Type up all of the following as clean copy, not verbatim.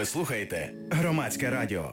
Ви слухаєте Громадське радіо.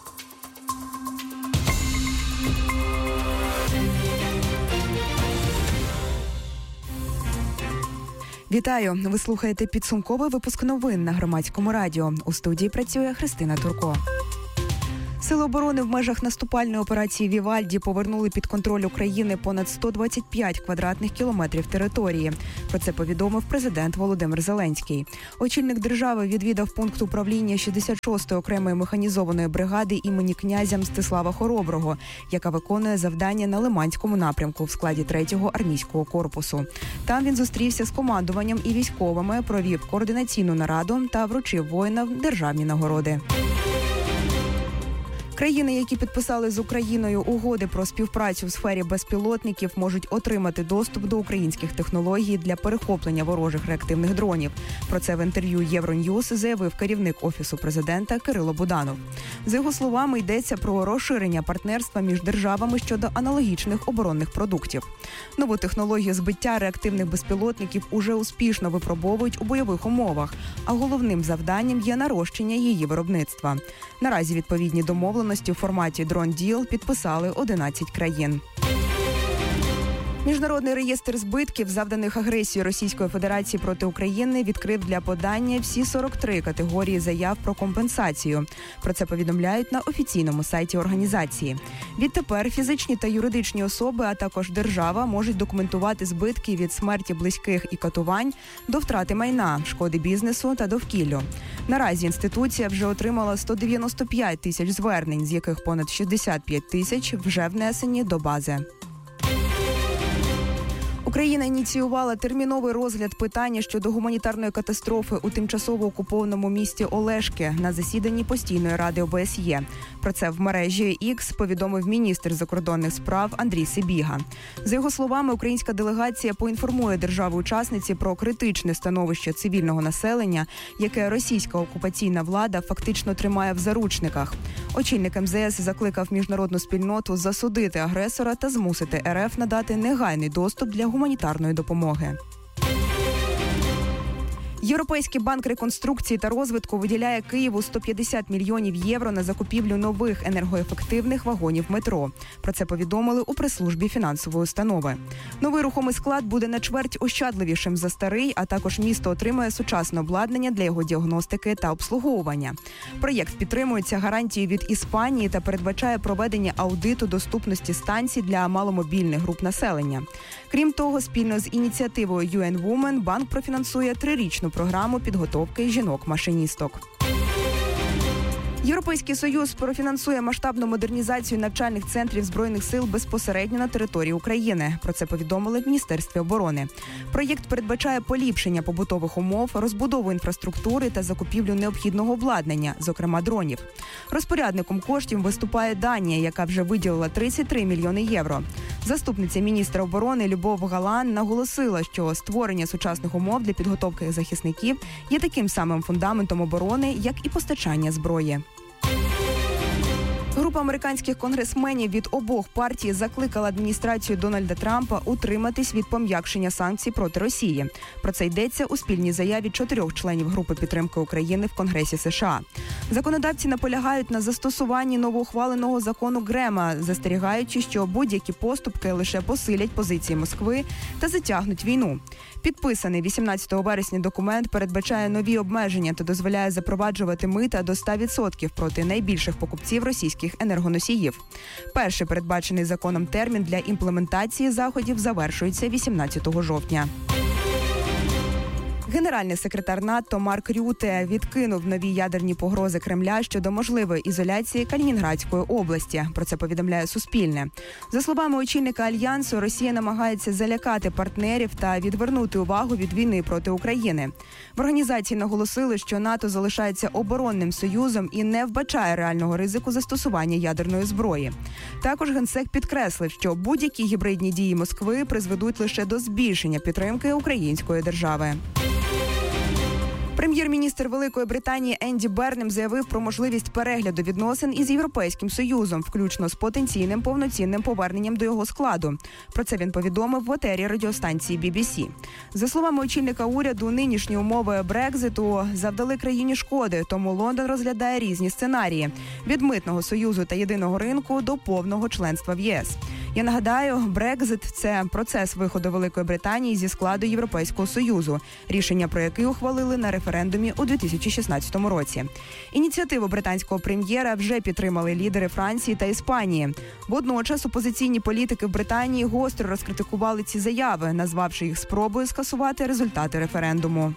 Вітаю! Ви слухаєте підсумковий випуск новин на Громадському радіо. У студії працює Христина Турко. Сили оборони в межах наступальної операції «Вівальді» повернули під контроль України понад 125 квадратних кілометрів території. Про це повідомив президент Володимир Зеленський. Очільник держави відвідав пункт управління 66-ї окремої механізованої бригади імені князя Мстислава Хороброго, яка виконує завдання на Лиманському напрямку в складі 3-го армійського корпусу. Там він зустрівся з командуванням і військовими, провів координаційну нараду та вручив воїнам державні нагороди. Країни, які підписали з Україною угоди про співпрацю в сфері безпілотників, можуть отримати доступ до українських технологій для перехоплення ворожих реактивних дронів. Про це в інтерв'ю Євроньюз заявив керівник Офісу президента Кирило Буданов. За його словами, йдеться про розширення партнерства між державами щодо аналогічних оборонних продуктів. Нову технологію збиття реактивних безпілотників уже успішно випробовують у бойових умовах, а головним завданням є нарощення її виробництва. Наразі відповідні домовленості у форматі «Drone Deal» підписали 11 країн. Міжнародний реєстр збитків, завданих агресією Російської Федерації проти України, відкрив для подання всі 43 категорії заяв про компенсацію. Про це повідомляють на офіційному сайті організації. Відтепер фізичні та юридичні особи, а також держава можуть документувати збитки від смерті близьких і катувань до втрати майна, шкоди бізнесу та довкіллю. Наразі інституція вже отримала 195 тисяч звернень, з яких понад 65 тисяч вже внесені до бази. Україна ініціювала терміновий розгляд питання щодо гуманітарної катастрофи у тимчасово окупованому місті Олешки на засіданні Постійної ради ОБСЄ. Про це в мережі X повідомив міністр закордонних справ Андрій Сибіга. За його словами, українська делегація поінформує держави-учасниці про критичне становище цивільного населення, яке російська окупаційна влада фактично тримає в заручниках. Очільник МЗС закликав міжнародну спільноту засудити агресора та змусити РФ надати негайний доступ для гуманітарної допомоги. Європейський банк реконструкції та розвитку виділяє Києву 150 мільйонів євро на закупівлю нових енергоефективних вагонів метро. Про це повідомили у прес-службі фінансової установи. Новий рухомий склад буде на чверть ощадливішим за старий, а також місто отримає сучасне обладнання для його діагностики та обслуговування. Проєкт підтримується гарантією від Іспанії та передбачає проведення аудиту доступності станцій для маломобільних груп населення. Крім того, спільно з ініціативою UN Women банк профінансує 3-річну програму підготовки жінок-машиністок. Європейський Союз профінансує масштабну модернізацію навчальних центрів Збройних сил безпосередньо на території України. Про це повідомили в Міністерстві оборони. Проєкт передбачає поліпшення побутових умов, розбудову інфраструктури та закупівлю необхідного обладнання, зокрема дронів. Розпорядником коштів виступає Данія, яка вже виділила 33 мільйони євро. Заступниця міністра оборони Любов Галан наголосила, що створення сучасних умов для підготовки захисників є таким самим фундаментом оборони, як і постачання зброї. Група американських конгресменів від обох партій закликала адміністрацію Дональда Трампа утриматись від пом'якшення санкцій проти Росії. Про це йдеться у спільній заяві 4 членів групи підтримки України в Конгресі США. Законодавці наполягають на застосуванні новоухваленого закону Грема, застерігаючи, що будь-які поступки лише посилять позиції Москви та затягнуть війну. Підписаний 18 вересня документ передбачає нові обмеження та дозволяє запроваджувати мита до 100% проти найбільших покупців російських енергоносіїв. Перший передбачений законом термін для імплементації заходів завершується 18 жовтня. Генеральний секретар НАТО Марк Рюте відкинув нові ядерні погрози Кремля щодо можливої ізоляції Калінінградської області. Про це повідомляє Суспільне. За словами очільника Альянсу, Росія намагається залякати партнерів та відвернути увагу від війни проти України. В організації наголосили, що НАТО залишається оборонним союзом і не вбачає реального ризику застосування ядерної зброї. Також Генсек підкреслив, що будь-які гібридні дії Москви призведуть лише до збільшення підтримки української держави. Прем'єр-міністр Великої Британії Енді Бернем заявив про можливість перегляду відносин із Європейським Союзом, включно з потенційним повноцінним поверненням до його складу. Про це він повідомив в етері радіостанції BBC. За словами очільника уряду, нинішні умови Брекзиту завдали країні шкоди, тому Лондон розглядає різні сценарії – від митного союзу та єдиного ринку до повного членства в ЄС. Я нагадаю, Брекзит – це процес виходу Великої Британії зі складу Європейського Союзу, рішення про який ухвалили на референдумі у 2016 році. Ініціативу британського прем'єра вже підтримали лідери Франції та Іспанії. Водночас опозиційні політики в Британії гостро розкритикували ці заяви, назвавши їх спробою скасувати результати референдуму.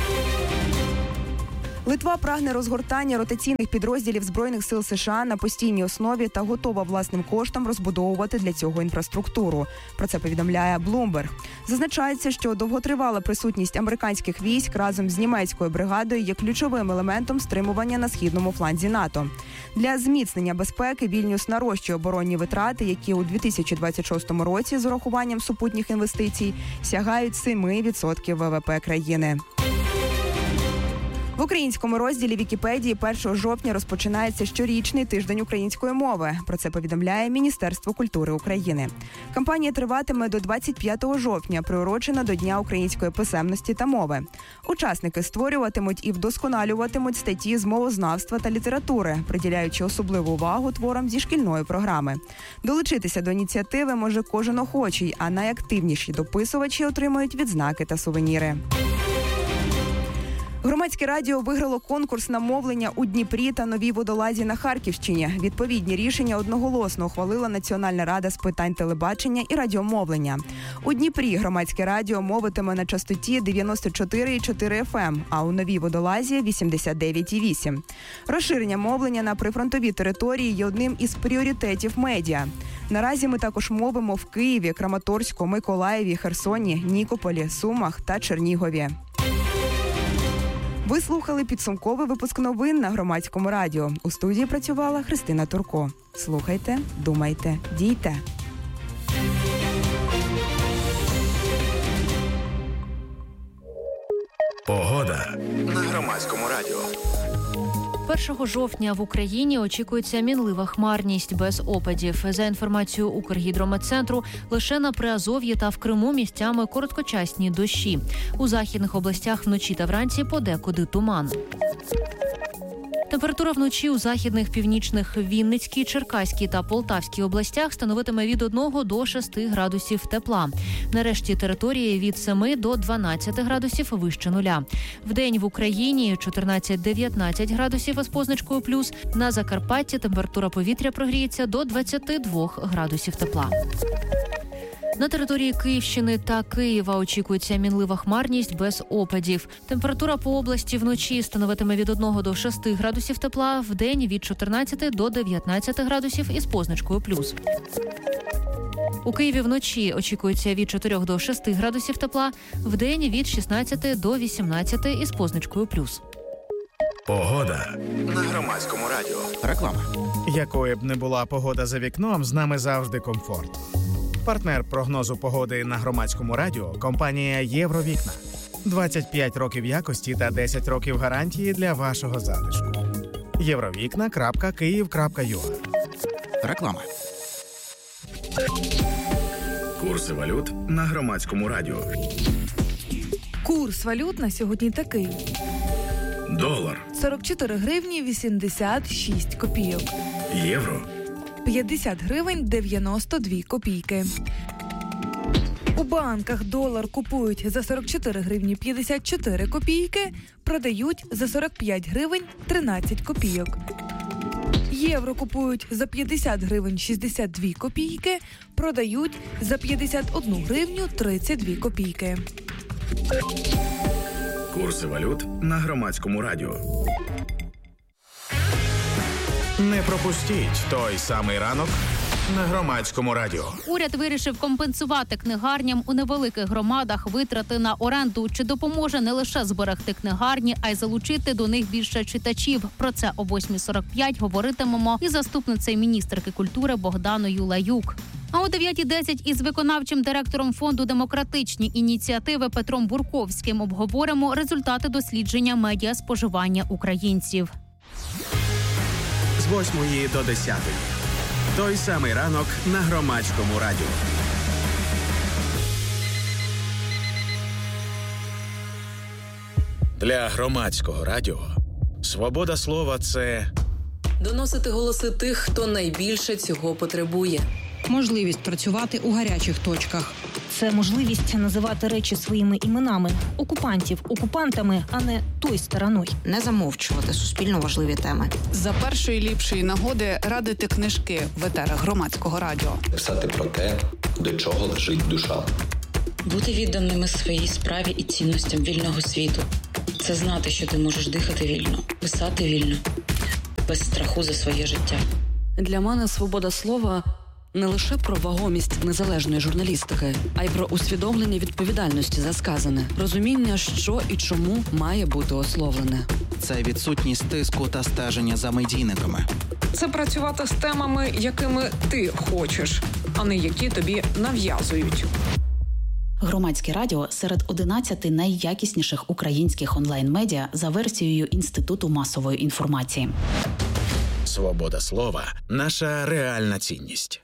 Литва прагне розгортання ротаційних підрозділів Збройних сил США на постійній основі та готова власним коштом розбудовувати для цього інфраструктуру. Про це повідомляє Bloomberg. Зазначається, що довготривала присутність американських військ разом з німецькою бригадою є ключовим елементом стримування на східному фланзі НАТО. Для зміцнення безпеки Вільнюс нарощує оборонні витрати, які у 2026 році з урахуванням супутніх інвестицій сягають 7% ВВП країни. В українському розділі Вікіпедії 1 жовтня розпочинається щорічний тиждень української мови. Про це повідомляє Міністерство культури України. Кампанія триватиме до 25 жовтня, приурочена до Дня української писемності та мови. Учасники створюватимуть і вдосконалюватимуть статті з мовознавства та літератури, приділяючи особливу увагу творам зі шкільної програми. Долучитися до ініціативи може кожен охочий, а найактивніші дописувачі отримують відзнаки та сувеніри. Громадське радіо виграло конкурс на мовлення у Дніпрі та Новій Водолазі на Харківщині. Відповідні рішення одноголосно ухвалила Національна рада з питань телебачення і радіомовлення. У Дніпрі громадське радіо мовитиме на частоті 94,4 FM, а у Новій Водолазі – 89,8. Розширення мовлення на прифронтові території є одним із пріоритетів медіа. Наразі ми також мовимо в Києві, Краматорську, Миколаєві, Херсоні, Нікополі, Сумах та Чернігові. Ви слухали підсумковий випуск новин на Громадському радіо. У студії працювала Христина Турко. Слухайте, думайте, дійте. Погода на Громадському радіо. 1 жовтня в Україні очікується мінлива хмарність без опадів. За інформацією Укргідрометцентру, лише на Приазов'ї та в Криму місцями короткочасні дощі. У західних областях вночі та вранці подекуди туман. Температура вночі у західних, північних, Вінницькій, Черкаській та Полтавській областях становитиме від 1 до 6 градусів тепла. На решті території від 7 до 12 градусів вище нуля. Вдень в Україні 14-19 градусів із позначкою плюс. На Закарпатті температура повітря прогріється до 22 градусів тепла. На території Київщини та Києва очікується мінлива хмарність без опадів. Температура по області вночі становитиме від 1 до 6 градусів тепла, вдень від 14 до 19 градусів із позначкою плюс. У Києві вночі очікується від 4 до 6 градусів тепла, вдень від 16 до 18 із позначкою плюс. Погода на Громадському радіо. Реклама. Якою б не була погода за вікном, з нами завжди комфорт. Партнер прогнозу погоди на Громадському радіо – компанія «Євровікна». 25 років якості та 10 років гарантії для вашого затишку. Євровікна.Київ.ua. Реклама. Курси валют на Громадському радіо. Курс валют на сьогодні такий. Долар. 44 гривні 86 копійок. Євро. 50 гривень 92 копійки. У банках долар купують за 44 гривні 54 копійки, продають за 45 гривень 13 копійок. Євро купують за 50 гривень 62 копійки, продають за 51 гривню 32 копійки. Курси валют на Громадському радіо. Не пропустіть той самий ранок на Громадському радіо. Уряд вирішив компенсувати книгарням у невеликих громадах витрати на оренду. Чи допоможе не лише зберегти книгарні, а й залучити до них більше читачів? Про це о 8:45 говоритимемо із заступницею міністерки культури Богданою Лаюк. А о 9:10 із виконавчим директором фонду «Демократичні ініціативи» Петром Бурковським обговоримо результати дослідження медіаспоживання українців. З 8 до 10. Той самий ранок на Громадському радіо. Для Громадського радіо свобода слова – це доносити голоси тих, хто найбільше цього потребує. Можливість працювати у гарячих точках. Це можливість називати речі своїми іменами. Окупантів окупантами, а не той стороною. Не замовчувати суспільно важливі теми. За першої ліпшої нагоди радити книжки в етерах Громадського радіо. Писати про те, до чого лежить душа. Бути відданими своїй справі і цінностям вільного світу. Це знати, що ти можеш дихати вільно, писати вільно, без страху за своє життя. Для мене свобода слова – не лише про вагомість незалежної журналістики, а й про усвідомлення відповідальності за сказане, розуміння, що і чому має бути ословлене. Це відсутність тиску та стеження за медійниками. Це працювати з темами, якими ти хочеш, а не які тобі нав'язують. Громадське радіо серед 11 найякісніших українських онлайн-медіа за версією Інституту масової інформації. свобода слова – наша реальна цінність.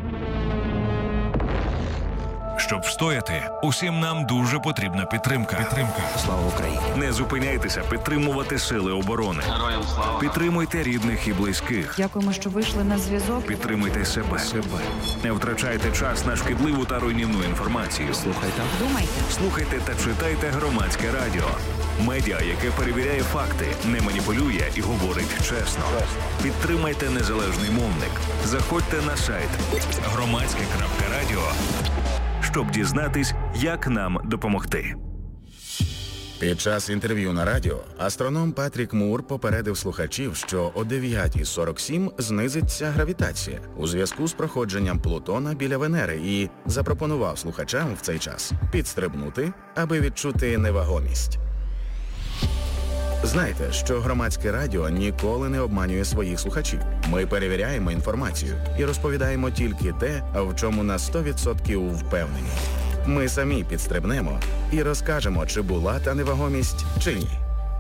Щоб встояти, усім нам дуже потрібна підтримка. Слава Україні! Не зупиняйтеся підтримувати сили оборони. Героям слава! Підтримуйте рідних і близьких. Дякуємо, що вийшли на зв'язок. Підтримуйте себе. Не втрачайте час на шкідливу та руйнівну інформацію. Слухайте та читайте Громадське радіо. Медіа, яке перевіряє факти, не маніпулює і говорить чесно. Підтримайте незалежний мовник. Заходьте на сайт громадське.радіо, щоб дізнатись, як нам допомогти. Під час інтерв'ю на радіо астроном Патрік Мур попередив слухачів, що о 9:47 знизиться гравітація у зв'язку з проходженням Плутона біля Венери і запропонував слухачам в цей час підстрибнути, аби відчути невагомість. Знайте, що Громадське радіо ніколи не обманює своїх слухачів. Ми перевіряємо інформацію і розповідаємо тільки те, в чому на 100% впевнені. Ми самі підстрибнемо і розкажемо, чи була та невагомість, чи ні.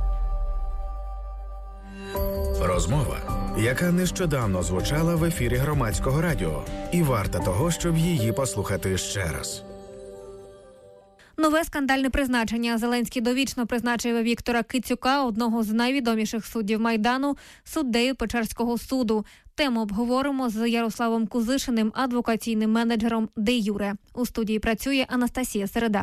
Розмова, яка нещодавно звучала в ефірі Громадського радіо, і варта того, щоб її послухати ще раз. Нове скандальне призначення. Зеленський довічно призначив Віктора Кицюка, одного з найвідоміших суддів Майдану, суддею Печерського суду. Тему обговоримо з Ярославом Кузишиним, адвокаційним менеджером «Де Юре». У студії працює Анастасія Середа.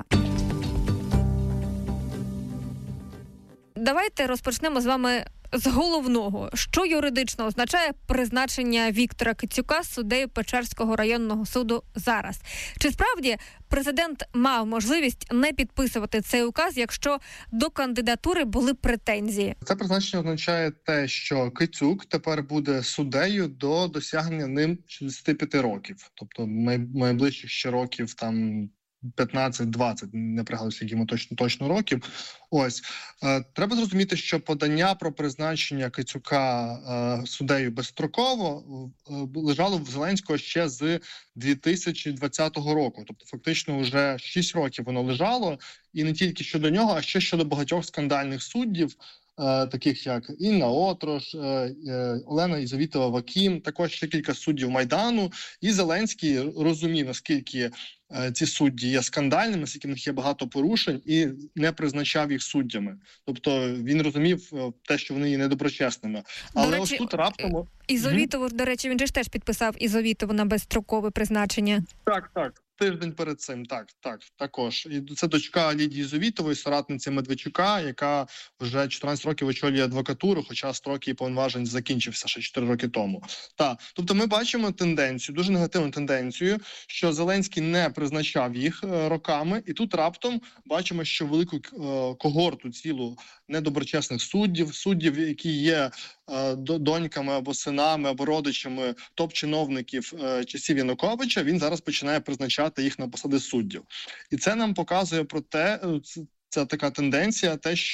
Давайте розпочнемо з вами з головного. Що юридично означає призначення Віктора Кицюка суддею Печерського районного суду зараз? Чи справді президент мав можливість не підписувати цей указ, якщо до кандидатури були претензії? Це призначення означає те, що Кицюк тепер буде суддею до досягнення ним 65 років. Тобто найближчих ще років там 15-20, не пригадую, скільки йому точно років. Ось. Треба зрозуміти, що подання про призначення Кицюка суддею безстроково лежало в Зеленського ще з 2020 року. Тобто фактично вже 6 років воно лежало, і не тільки щодо нього, а ще щодо багатьох скандальних суддів, таких як Інна Отрош, Олена Ізовітова-Вакім, також ще кілька суддів Майдану. І Зеленський розумів, наскільки ці судді є скандальними, наскільки в них є багато порушень, і не призначав їх суддями. Тобто він розумів те, що вони є недоброчесними. Але ось тут раптом... Ізовітову, до речі, він же ж теж підписав Ізовітову на безстрокове призначення. Так. Тиждень перед цим, також. І це дочка Лідії Ізовітової, соратниці Медведчука, яка вже 14 років очолює адвокатуру, хоча строк її повноважень закінчився ще 4 роки тому. Тобто ми бачимо тенденцію, дуже негативну тенденцію, що Зеленський не призначав їх роками, і тут раптом бачимо, що велику когорту цілу недоброчесних суддів, які є доньками або синами, або родичами топ-чиновників часів Януковича, він зараз починає призначати їх на посади суддів. І це нам показує про те, це така тенденція, те, що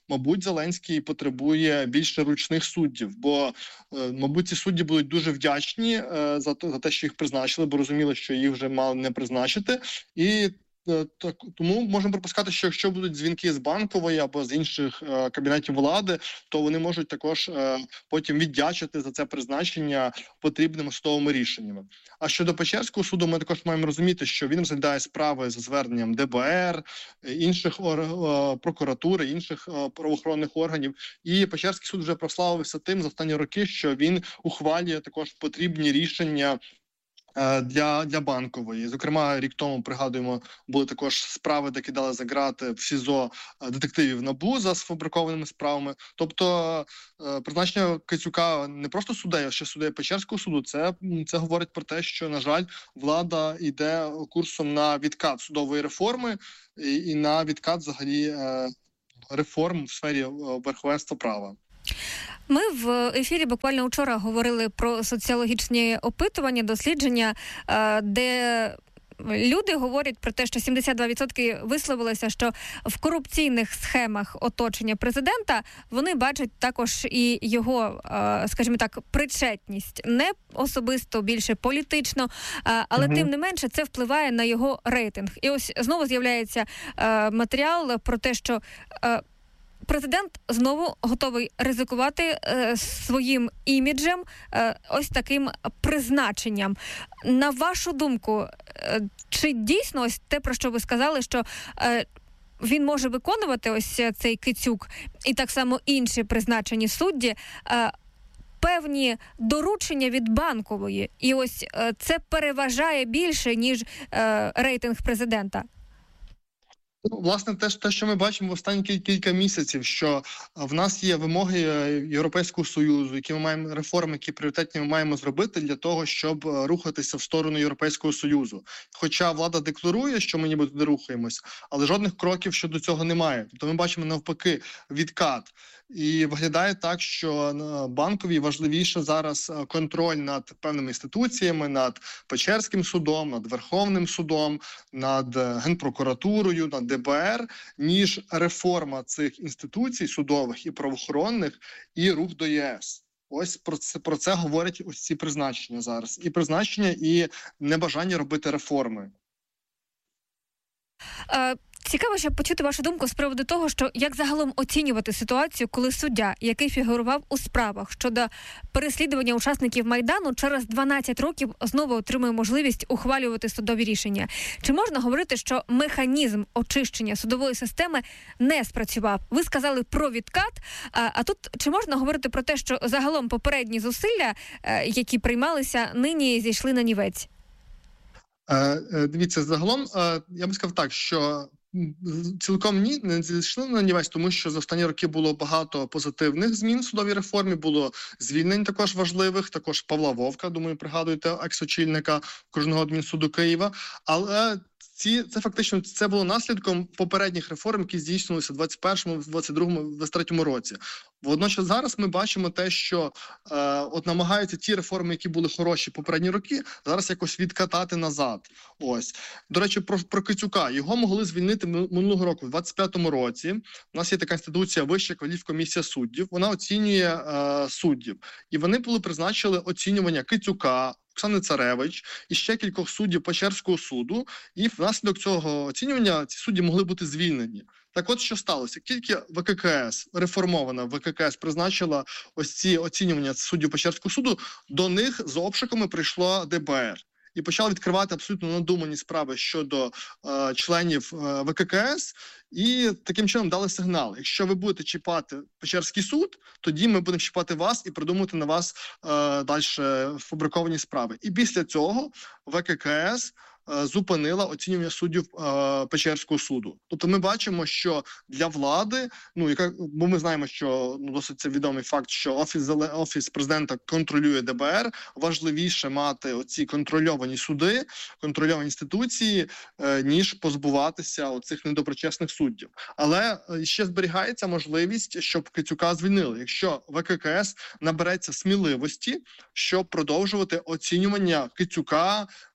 мабуть, Зеленський потребує більше ручних суддів, бо, мабуть, ці судді будуть дуже вдячні за те, що їх призначили, бо розуміли, що їх вже мали не призначити. І тому можемо припускати, що якщо будуть дзвінки з Банкової або з інших кабінетів влади, то вони можуть також потім віддячити за це призначення потрібними судовими рішеннями. А щодо Печерського суду, ми також маємо розуміти, що він розглядає справи за зверненням ДБР, інших прокуратури, інших правоохоронних органів. І Печерський суд вже прославився тим за останні роки, що він ухвалює також потрібні рішення для Банкової. Зокрема, рік тому, пригадуємо, були також справи, де кидали за ґрати в СІЗО детективів НАБУ за сфабрикованими справами. Тобто призначення Кицюка не просто суддею, а ще суддею Печерського суду, це говорить про те, що, на жаль, влада йде курсом на відкат судової реформи і на відкат взагалі реформ в сфері верховенства права. Ми в ефірі буквально вчора говорили про соціологічні опитування, дослідження, де люди говорять про те, що 72% висловилися, що в корупційних схемах оточення президента вони бачать також і його, скажімо так, причетність. Не особисто, більше політично, але тим не менше це впливає на його рейтинг. І ось знову з'являється матеріал про те, що президент знову готовий ризикувати своїм іміджем, ось таким призначенням. На вашу думку, чи дійсно ось те, про що ви сказали, що він може виконувати ось цей Кицюк і так само інші призначені судді, певні доручення від Банкової, і ось це переважає більше, ніж рейтинг президента? Власне, те, що ми бачимо в останні кілька місяців, що в нас є вимоги Європейського Союзу, які ми маємо реформи, які пріоритетні ми маємо зробити для того, щоб рухатися в сторону Європейського Союзу. Хоча влада декларує, що ми ніби туди рухаємось, але жодних кроків щодо цього немає. Тобто ми бачимо навпаки відкат. І виглядає так, що Банковій важливіше зараз контроль над певними інституціями, над Печерським судом, над Верховним судом, над Генпрокуратурою, над ДБР, ніж реформа цих інституцій судових і правоохоронних і рух до ЄС. Ось про це говорять ось ці призначення зараз. І призначення, і небажання робити реформи. Цікаво, щоб почути вашу думку з приводу того, що як загалом оцінювати ситуацію, коли суддя, який фігурував у справах щодо переслідування учасників Майдану, через 12 років знову отримує можливість ухвалювати судові рішення. Чи можна говорити, що механізм очищення судової системи не спрацював? Ви сказали про відкат, а тут чи можна говорити про те, що загалом попередні зусилля, які приймалися, нині зійшли на нівець? Дивіться, загалом, я би сказав так, що цілком ні, не зійшли на нівець, тому що за останні роки було багато позитивних змін в судовій реформі, було звільнень також важливих, також Павла Вовка, думаю, пригадуєте, екс-очільника окружного адмінсуду Києва, але це фактично це було наслідком попередніх реформ, які здійснилися в 21-му, 22-му, 23-му році. Водночас зараз ми бачимо те, що от намагаються ті реформи, які були хороші попередні роки, зараз якось відкатати назад. Ось. До речі, про Кицюка. Його могли звільнити минулого року, в 25-му році. У нас є така інституція Вища кваліфкомісія суддів. Вона оцінює суддів. І вони призначили оцінювання Кицюка, Оксани Царевич і ще кількох суддів Печерського суду, і внаслідок цього оцінювання ці судді могли бути звільнені. Так от, що сталося? Тільки ВККС, реформована ВККС, призначила ось ці оцінювання суддів Печерського суду, до них з обшуками прийшло ДБР. І почали відкривати абсолютно надумані справи щодо членів ВККС, і таким чином дали сигнал. Якщо ви будете чіпати Печерський суд, тоді ми будемо чіпати вас і придумувати на вас далі фабриковані справи. І після цього ВККС зупинила оцінювання суддів Печерського суду. Тобто ми бачимо, що для влади, бо ми знаємо, що досить це відомий факт, що офіс президента контролює ДБР, важливіше мати оці контрольовані суди, контрольовані інституції, ніж позбуватися оцих недоброчесних суддів. Але ще зберігається можливість, щоб Кицюка звільнили, якщо ВККС набереться сміливості, щоб продовжувати оцінювання Кицюка,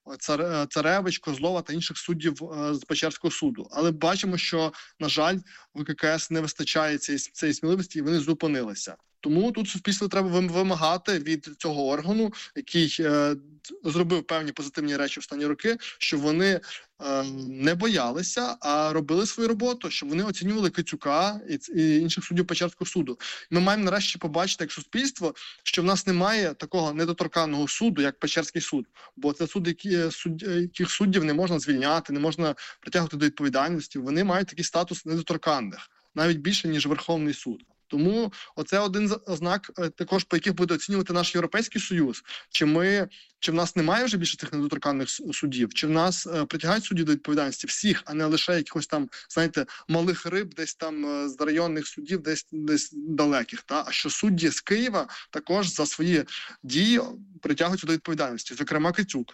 Царевич, Козлова та інших суддів з Печерського суду. Але бачимо, що, на жаль, ВККС не вистачає цієї сміливості, і вони зупинилися. Тому тут суспільство треба вимагати від цього органу, який зробив певні позитивні речі в останні роки, щоб вони не боялися, а робили свою роботу, щоб вони оцінювали Кицюка і інших суддів Печерського суду. Ми маємо нарешті побачити як суспільство, що в нас немає такого недоторканного суду, як Печерський суд. Бо це суд, яких суддів не можна звільняти, не можна притягувати до відповідальності. Вони мають такий статус недоторканних, навіть більше, ніж Верховний суд. Тому оце один з ознак також, по яких буде оцінювати наш Європейський Союз. Чи в нас немає вже більше цих недоторканних суддів? Чи в нас притягають суддів до відповідальності всіх, а не лише якихось там, знаєте, малих риб, десь там з районних судів, десь далеких. А що судді з Києва також за свої дії притягуються до відповідальності, зокрема Кицюк.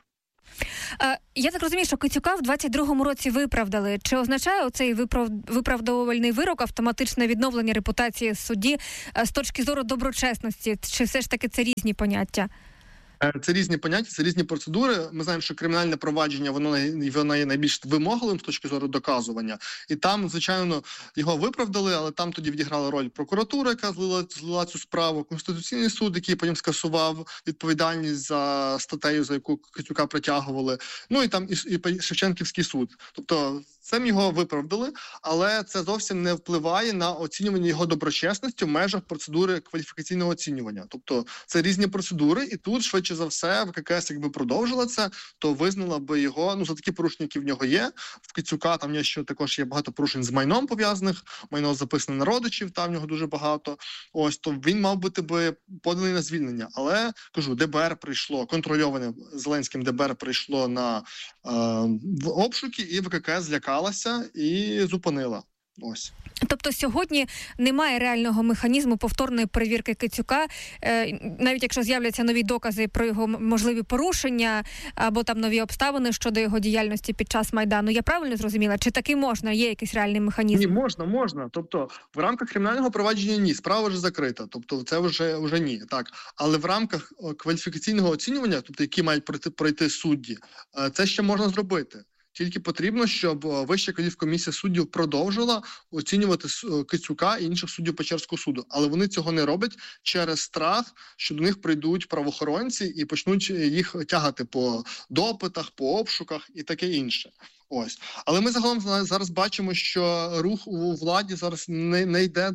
Я так розумію, що Кицюка в 22-му році виправдали. Чи означає оцей виправдовувальний вирок автоматичне відновлення репутації судді з точки зору доброчесності? Чи все ж таки це різні поняття? Це різні поняття, це різні процедури. Ми знаємо, що кримінальне провадження, воно є найбільш вимогливим з точки зору доказування. І там, звичайно, його виправдали, але там тоді відіграла роль прокуратура, яка злила цю справу, Конституційний суд, який потім скасував відповідальність за статтею, за яку Кицюка притягували. Ну і там і Шевченківський суд. Тобто цим його виправдали, але це зовсім не впливає на оцінювання його доброчесності в межах процедури кваліфікаційного оцінювання. Тобто це різні процедури, і тут швидше за все ВККС, якби продовжила це, то визнала би його, за такі порушення, які в нього є. В Кицюка там також є багато порушень з майном пов'язаних, майно записане на родичів, там в нього дуже багато. То він мав бути би поданий на звільнення. Але, кажу, ДБР прийшло, контрольоване Зеленським ДБР прийшло на обшуки, і ВККС злякалася і зупинила. Тобто сьогодні немає реального механізму повторної перевірки Кицюка, навіть якщо з'являться нові докази про його можливі порушення або там нові обставини щодо його діяльності під час Майдану. Я правильно зрозуміла? Чи таки можна? Є якийсь реальний механізм? Ні, можна. Тобто в рамках кримінального провадження ні, справа вже закрита. Тобто це вже ні. Так. Але в рамках кваліфікаційного оцінювання, тобто які мають пройти судді, це ще можна зробити. Тільки потрібно, щоб Вища кваліфкомісія суддів продовжила оцінювати Кицюка і інших суддів Печерського суду. Але вони цього не роблять через страх, що до них прийдуть правоохоронці і почнуть їх тягати по допитах, по обшуках і таке інше. Але ми загалом зараз бачимо, що рух у владі зараз не йде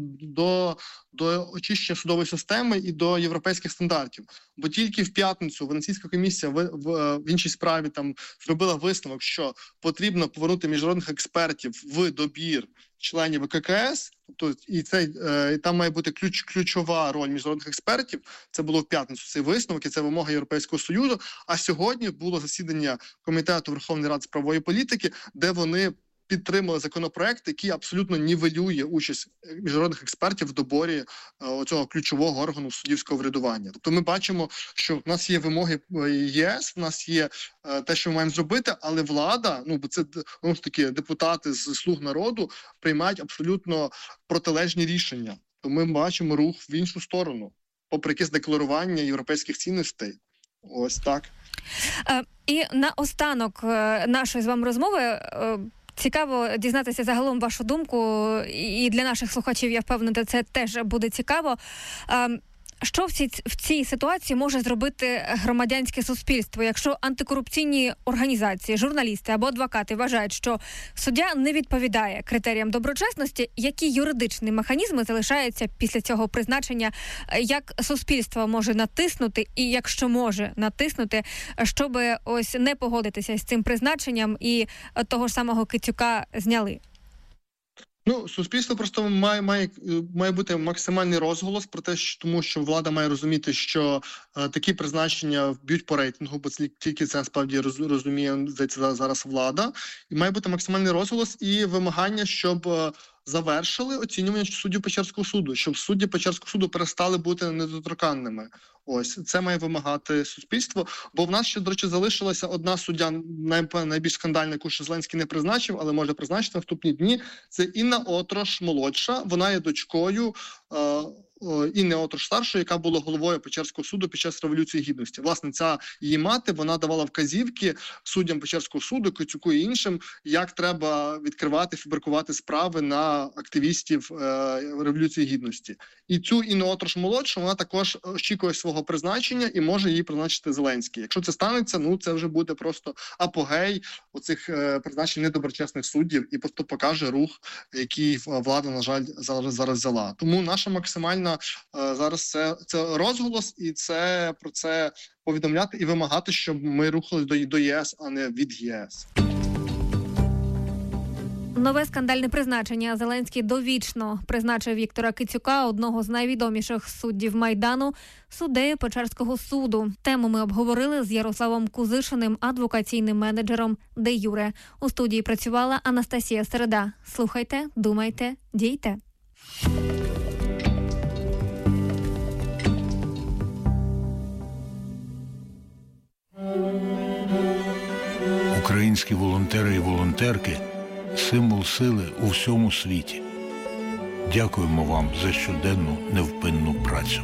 до очищення судової системи і до європейських стандартів. Бо тільки в п'ятницю Венеційська комісія в іншій справі там зробила висновок, що потрібно повернути міжнародних експертів в добір членів ВККС, тобто і там має бути ключова роль міжнародних експертів. Це було в п'ятницю цей висновок, і це вимога Європейського Союзу. А сьогодні було засідання Комітету Верховної Ради з правової політики, де вони підтримали законопроект, який абсолютно нівелює участь міжнародних експертів в доборі цього ключового органу суддівського врядування. Тобто ми бачимо, що в нас є вимоги ЄС, в нас є те, що ми маємо зробити, але влада, бо це таки депутати з «Слуг народу» приймають абсолютно протилежні рішення. То ми бачимо рух в іншу сторону, попри якесь декларування європейських цінностей. Так. І наостанок нашої з вами розмови цікаво дізнатися загалом вашу думку, і для наших слухачів, я впевнена, це теж буде цікаво. Що в цій ситуації може зробити громадянське суспільство, якщо антикорупційні організації, журналісти або адвокати вважають, що суддя не відповідає критеріям доброчесності, які юридичні механізми залишаються після цього призначення, як суспільство може натиснути, і якщо може натиснути, щоб не погодитися з цим призначенням і того ж самого Кицюка зняли? Суспільство просто має бути максимальний розголос про те, тому що влада має розуміти, що такі призначення б'ють по рейтингу, бо тільки це насправді розуміє, здається, зараз влада. І має бути максимальний розголос і вимагання, щоб завершили оцінювання суддів Печерського суду, щоб судді Печерського суду перестали бути недоторканними. Ось, це має вимагати суспільство, бо в нас ще, до речі, залишилася одна суддя, найбільш скандальна, яку ще Зеленський не призначив, але може призначити в наступні дні. Це Інна Отрош молодша, вона є дочкою Інни Отрош старшої, яка була головою Печерського суду під час Революції Гідності. Власне, ця її мати, вона давала вказівки суддям Печерського суду, Кицюку і іншим, як треба відкривати, фабрикувати справи на активістів Революції Гідності. І цю Інну Отрош молодшу, вона також очікує свого призначення і може її призначити Зеленський. Якщо це станеться, ну це вже буде просто апогей оцих призначень недоброчесних суддів і просто покаже рух, який влада, на жаль, зараз взяла. Тому наша максимальна зараз це розголос, і це про це повідомляти і вимагати, щоб ми рухались до ЄС, а не від ЄС. Нове скандальне призначення. Зеленський довічно призначив Віктора Кицюка, одного з найвідоміших суддів Майдану, суддею Печерського суду. Тему ми обговорили з Ярославом Кузишиним, адвокаційним менеджером де юре. У студії працювала Анастасія Середа. Слухайте, думайте, дійте. Українські волонтери і волонтерки – символ сили у всьому світі. Дякуємо вам за щоденну невпинну працю.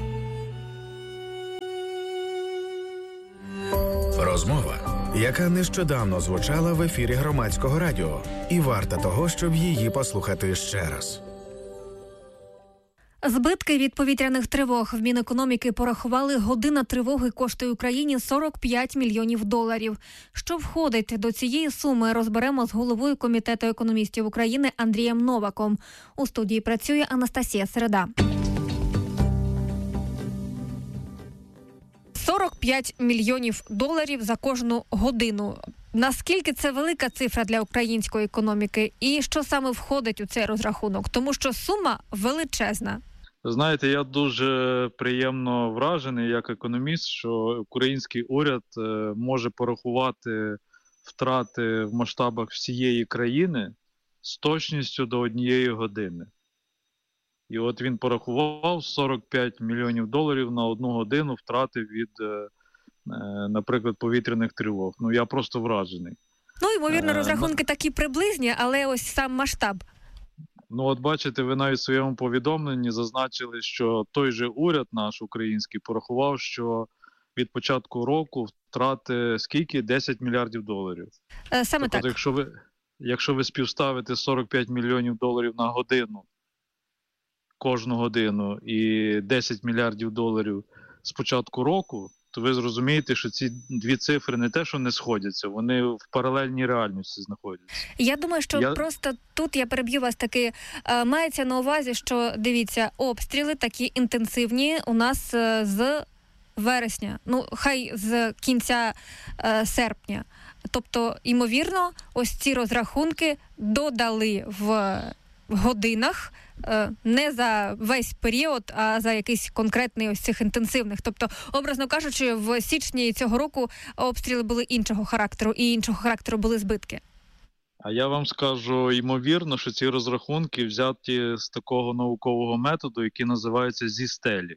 Розмова, яка нещодавно звучала в ефірі Громадського радіо, і варта того, щоб її послухати ще раз. Збитки від повітряних тривог. В Мінекономіки порахували, година тривоги коштує Україні $45 мільйонів. Що входить до цієї суми, розберемо з головою Комітету економістів України Андрієм Новаком. У студії працює Анастасія Середа. $45 мільйонів за кожну годину. Наскільки це велика цифра для української економіки? І що саме входить у цей розрахунок? Тому що сума величезна. Знаєте, я дуже приємно вражений як економіст, що український уряд може порахувати втрати в масштабах всієї країни з точністю до 1 години. І от він порахував $45 мільйонів на 1 годину втрати від, наприклад, повітряних тривог. Ну, я просто вражений. Ну, ймовірно, розрахунки такі приблизні, але ось сам масштаб. Ну, от бачите, ви навіть в своєму повідомленні зазначили, що той же уряд наш український порахував, що від початку року втрати скільки? $10 мільярдів. Саме тобто, так. Якщо ви співставите $45 мільйонів на годину, кожну годину, і $10 мільярдів з початку року, то ви зрозумієте, що ці дві цифри не те, що не сходяться, вони в паралельній реальності знаходяться. Я думаю, що просто тут, я переб'ю вас таки, мається на увазі, що, дивіться, обстріли такі інтенсивні у нас з вересня, ну, хай з кінця серпня. Тобто, ймовірно, ось ці розрахунки додали в годинах, не за весь період, а за якийсь конкретний ось цих інтенсивних. Тобто, образно кажучи, в січні цього року обстріли були іншого характеру, і іншого характеру були збитки. А я вам скажу, ймовірно, що ці розрахунки взяті з такого наукового методу, який називається зі стелі.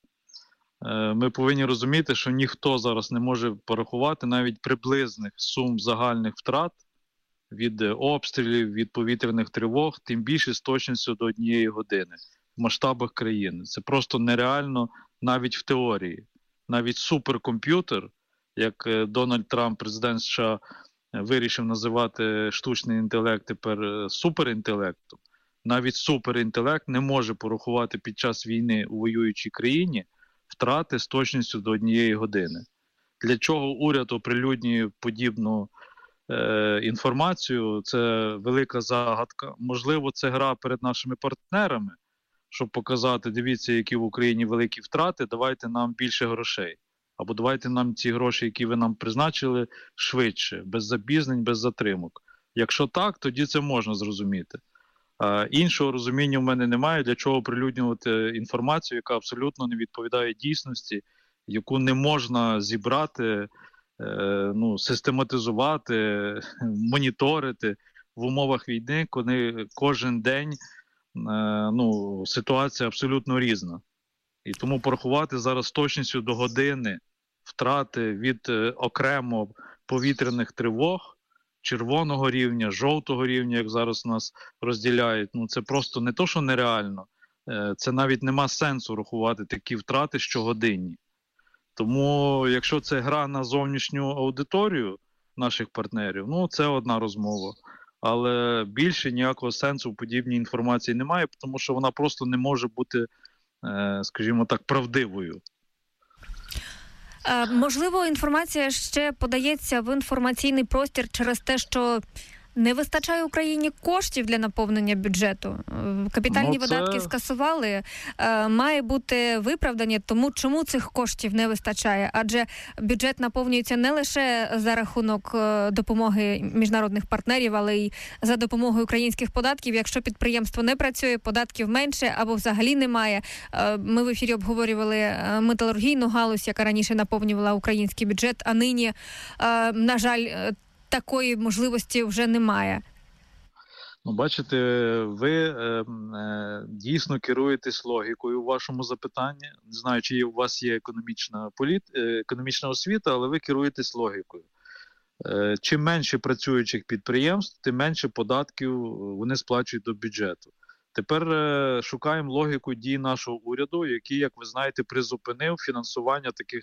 Ми повинні розуміти, що ніхто зараз не може порахувати навіть приблизних сум загальних втрат від обстрілів, від повітряних тривог, тим більше з точністю до 1 години в масштабах країни. Це просто нереально навіть в теорії. Навіть суперкомп'ютер, як Дональд Трамп, президент США, вирішив називати штучний інтелект тепер суперінтелектом, навіть суперінтелект не може порахувати під час війни у воюючій країні втрати з точністю до 1 години. Для чого уряд оприлюднює подібну інформацію, це велика загадка. Можливо, це гра перед нашими партнерами, щоб показати, дивіться, які в Україні великі втрати, давайте нам більше грошей. Або давайте нам ці гроші, які ви нам призначили, швидше, без запізнень, без затримок. Якщо так, тоді це можна зрозуміти. Іншого розуміння в мене немає, для чого оприлюднювати інформацію, яка абсолютно не відповідає дійсності, яку не можна зібрати, систематизувати, моніторити в умовах війни, коли кожен день ситуація абсолютно різна. І тому порахувати зараз з точністю до години втрати від окремо повітряних тривог, червоного рівня, жовтого рівня, як зараз нас розділяють, це просто не то, що нереально, це навіть нема сенсу рахувати такі втрати щогодинні. Тому, якщо це гра на зовнішню аудиторію наших партнерів, це одна розмова. Але більше ніякого сенсу в подібній інформації немає, тому що вона просто не може бути, скажімо так, правдивою. Можливо, інформація ще подається в інформаційний простір через те, що не вистачає Україні коштів для наповнення бюджету. Капітальні видатки скасували, має бути виправдання, тому чому цих коштів не вистачає? Адже бюджет наповнюється не лише за рахунок допомоги міжнародних партнерів, але й за допомогою українських податків. Якщо підприємство не працює, податків менше або взагалі немає. Ми в ефірі обговорювали металургійну галузь, яка раніше наповнювала український бюджет, а нині, на жаль, такої можливості вже немає. Бачите, ви дійсно керуєтесь логікою у вашому запитанні. Не знаю, чи у вас є економічна освіта, але ви керуєтесь логікою. Чим менше працюючих підприємств, тим менше податків вони сплачують до бюджету. Тепер шукаємо логіку дій нашого уряду, який, як ви знаєте, призупинив фінансування таких